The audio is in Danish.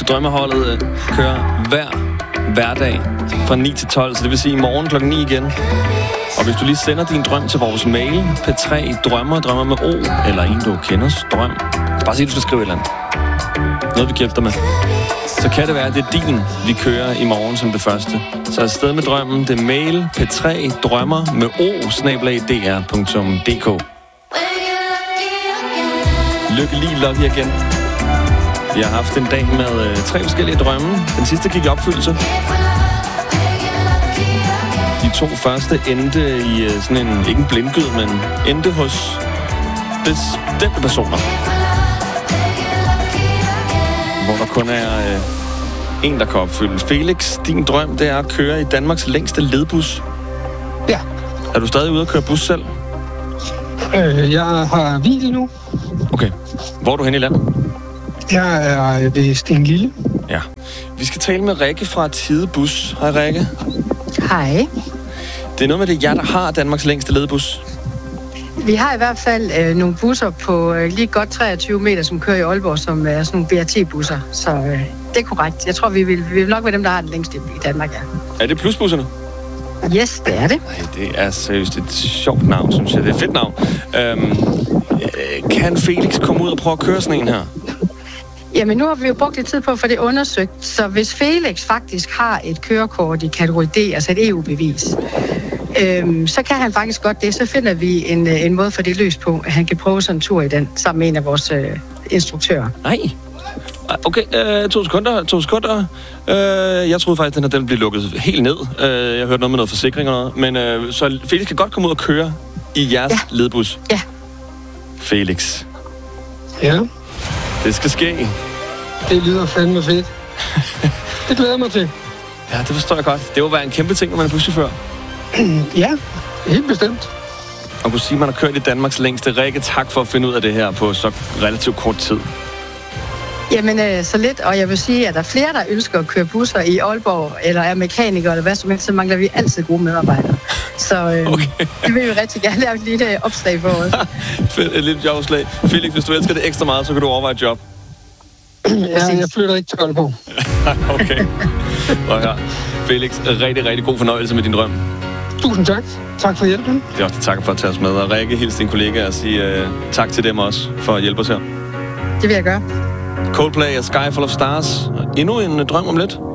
Drømmeholdet kører hver hverdag fra 9 til 12, så det vil sige i morgen klokken 9 igen. Og hvis du lige sender din drøm til vores mail, p3drømmer med O, eller en, du kender drøm. Bare sig, du skal skrive et eller andet. Noget, vi kan hjælpe dig med. Så kan det være, at det er din, vi kører i morgen som det første. Så afsted med drømmen, det er mail p3drømmer med o@dr.dk. Lykkelig lucky igen. Vi har haft en dag med 3 forskellige drømme. Den sidste gik i opfyldelse. De 2 første endte i sådan en, ikke en blindgyde, men endte hos bestemte personer. Hvor der kun er en, der kan opfyldes. Felix, din drøm, det er at køre i Danmarks længste ledbus. Ja. Er du stadig ude at køre bus selv? Jeg har hvil nu. Okay. Hvor er du hen i landet? Jeg er ved Stenlille. Ja. Vi skal tale med Rikke fra Tidebus. Hej Rikke. Hej. Det er noget med det jer, der har Danmarks længste ledbus. Vi har i hvert fald nogle busser på lige godt 23 meter, som kører i Aalborg, som er sådan nogle BRT-busser. Så det er korrekt. Jeg tror, vi vil nok være dem, der har den længste i Danmark, ja. Er det plusbusserne? Yes, det er det. Nej, det er seriøst et sjovt navn, synes jeg. Det er et fedt navn. Kan Felix komme ud og prøve at køre sådan en her? Jamen, nu har vi jo brugt lidt tid på at få det undersøgt. Så hvis Felix faktisk har et kørekort i kategori D, altså et EU-bevis, så kan han faktisk godt det. Så finder vi en måde for det løs på, at han kan prøve sådan en tur i den, sammen med en af vores instruktører. Nej. Okay, 2 sekunder. Jeg troede faktisk, at den blev lukket helt ned. Jeg hørte noget med noget forsikring og noget. Men så Felix kan godt komme ud og køre i jeres ledbus? Ja. Felix. Ja. Det skal ske. Det lyder fandme fedt. Det glæder jeg mig til. Ja, det forstår jeg godt. Det vil være en kæmpe ting, når man er buschauffør. Ja, helt bestemt. Og kunne sige, at man har kørt i Danmarks længste. Rikke, tak for at finde ud af det her på så relativt kort tid. Jamen, så lidt, og jeg vil sige, at der er flere, der ønsker at køre busser i Aalborg, eller er mekanikere, eller hvad som helst, så mangler vi altid gode medarbejdere. Så okay. Det vil vi rigtig gerne lave et lille opslag for os. Fedt, et lille jobopslag. Felix, hvis du elsker det ekstra meget, så kan du overveje et job. Ja, jeg flytter ikke til Aalborg. Okay. Og her, Felix, rigtig, rigtig god fornøjelse med din drøm. Tusind tak. Tak for hjælpen. Det er også tak for at tage os med. Og Rikke, hils din kollega og sige tak til dem også for at hjælpe os her. Det vil jeg gøre. Coldplay og Sky Full of Stars. Endnu en drøm om lidt.